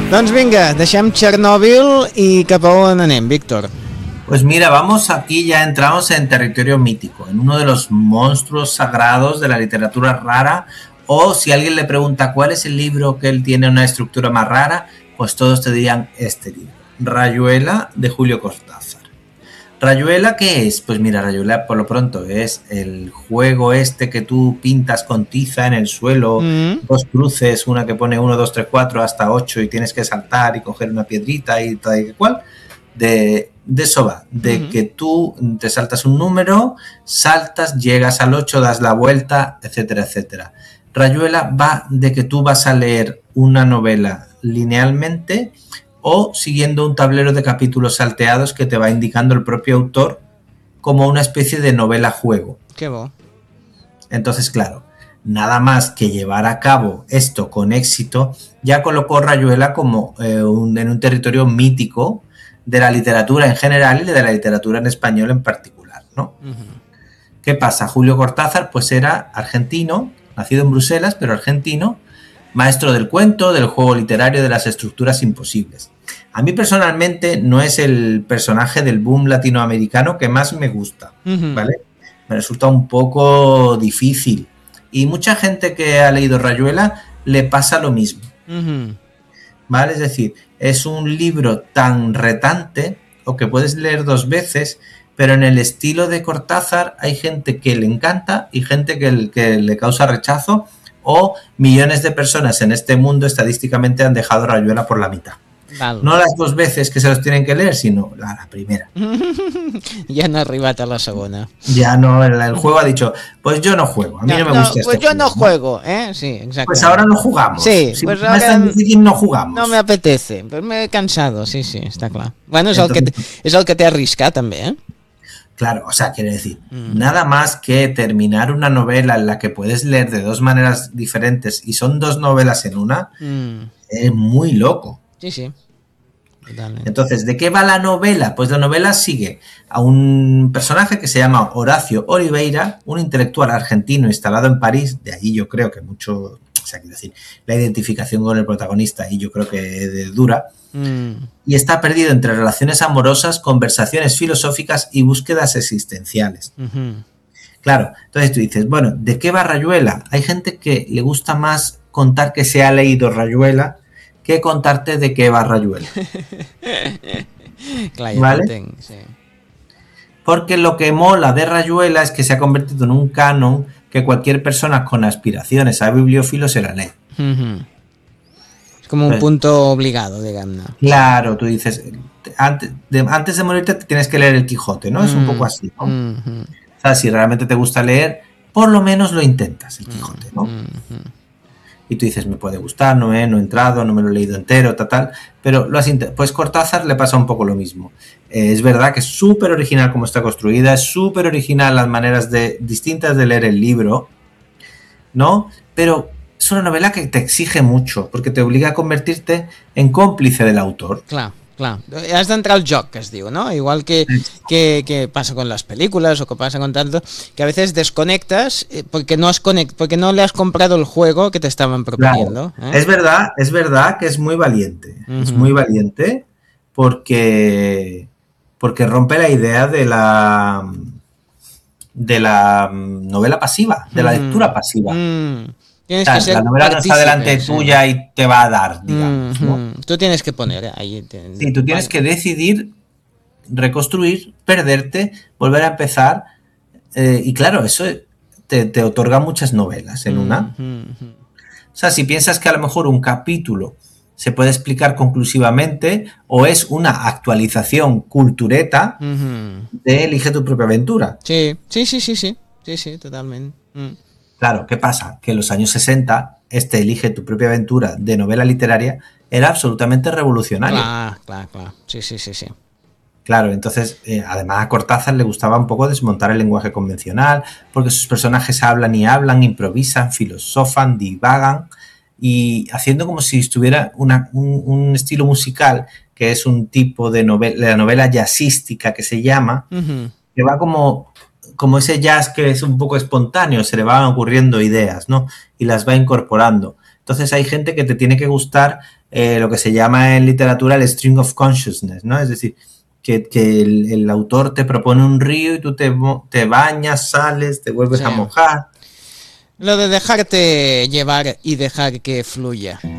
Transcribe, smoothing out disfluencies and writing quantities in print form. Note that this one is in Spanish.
Doncs vinga, deixem Chernobyl i cap a on anem, Víctor? Pues mira, vamos aquí, ya entramos en territorio mítico, en uno de los monstruos sagrados de la literatura rara, o si alguien le pregunta cuál es el libro que él tiene una estructura más rara, pues todos te dirían este libro, Rayuela, de Julio Cortázar. ¿Rayuela qué es? Pues mira, Rayuela por lo pronto es el juego este que tú pintas con tiza en el suelo, dos cruces, una que pone 1, 2, 3, 4 hasta 8 y tienes que saltar y coger una piedrita y tal y cual. De eso va, de que tú te saltas un número, saltas, llegas al 8, das la vuelta, etcétera, etcétera. Rayuela va de que tú vas a leer una novela linealmente o siguiendo un tablero de capítulos salteados que te va indicando el propio autor como una especie de novela juego. Qué bo. Entonces, claro, nada más que llevar a cabo esto con éxito, ya colocó Rayuela como en un territorio mítico de la literatura en general y de la literatura en español en particular, ¿no? ¿Qué pasa? Julio Cortázar pues era argentino, nacido en Bruselas, pero argentino, maestro del cuento, del juego literario, de las estructuras imposibles. A mí personalmente no es el personaje del boom latinoamericano que más me gusta, ¿vale? Me resulta un poco difícil. Y mucha gente que ha leído Rayuela le pasa lo mismo. ¿Vale? Es decir, es un libro tan retante o que puedes leer 2 veces, pero en el estilo de Cortázar hay gente que le encanta y gente que le causa rechazo, o millones de personas en este mundo estadísticamente han dejado Rayuela por la mitad. Vale. No las 2 veces que se los tienen que leer, sino la primera. Ja han arribat a la segona. Ya no, el juego ha dicho, pues yo no juego, a mí no me gusta pues yo no juego, ¿eh? Sí, exacto. Pues ahora no jugamos. Sí, si pues ahora es tan difícil, no jugamos. No me apetece, pues me he cansado, sí, està clar. Bueno, és el que té arriscat, també, ¿eh? Claro, o sea, quiere decir, nada más que terminar una novela en la que puedes leer de 2 maneras diferentes y son 2 novelas en una, es muy loco. Sí, sí. Totalmente. Entonces, ¿de qué va la novela? Pues la novela sigue a un personaje que se llama Horacio Oliveira, un intelectual argentino instalado en París, de allí yo creo que mucho, o sea, quiero decir, la identificación con el protagonista ahí yo creo que es dura, y está perdido entre relaciones amorosas, conversaciones filosóficas y búsquedas existenciales. Claro, entonces tú dices, bueno, ¿de qué va Rayuela? Hay gente que le gusta más contar que se ha leído Rayuela que contarte de qué va Rayuela. Claro, ¿vale? Sí. Porque lo que mola de Rayuela es que se ha convertido en un canon que cualquier persona con aspiraciones a bibliófilo se la lee. Es como un punto obligado, digamos. Claro, tú dices, antes de morirte te tienes que leer el Quijote, ¿no? Es un poco así, ¿no? O sea, si realmente te gusta leer, por lo menos lo intentas, el Quijote, ¿no? Y tú dices, me puede gustar, no he entrado, no me lo he leído entero, tal, pero pues Cortázar le pasa un poco lo mismo. Es verdad que es súper original como está construida, es súper original las maneras distintas de leer el libro, ¿no? Pero es una novela que te exige mucho, porque te obliga a convertirte en cómplice del autor. Clar. Has d'entrar al joc, que es diu, ¿no? Igual que pasa con las películas o que pasa con tanto, que a veces desconectas porque no le has comprado el juego que te estaban proponiendo. Claro. Es verdad que es muy valiente. Es muy valiente porque rompe la idea de la novela pasiva, de la lectura pasiva. Tienes que ser la novela no está delante tuya y te va a dar, digamos, ¿no? Tú tienes que poner ahí. Sí, tú tienes que decidir, reconstruir, perderte, volver a empezar. Y claro, eso te otorga muchas novelas en una. O sea, si piensas que a lo mejor un capítulo se puede explicar conclusivamente o es una actualización cultureta de Elige tu propia aventura. Sí, totalmente. Claro, ¿qué pasa? Que en los años 60, Elige tu propia aventura de novela literaria era absolutamente revolucionario. Claro. Sí. Claro, entonces, además a Cortázar le gustaba un poco desmontar el lenguaje convencional, porque sus personajes hablan y hablan, improvisan, filosofan, divagan, y haciendo como si estuviera un estilo musical, que es un tipo de la novela jazzística que se llama, que va como ese jazz que es un poco espontáneo, se le van ocurriendo ideas, ¿no? Y las va incorporando. Entonces hay gente que te tiene que gustar lo que se llama en literatura el string of consciousness, ¿no? Es decir, que el autor te propone un río y tú te bañas, sales, te vuelves a mojar. Lo de dejarte llevar y dejar que fluya.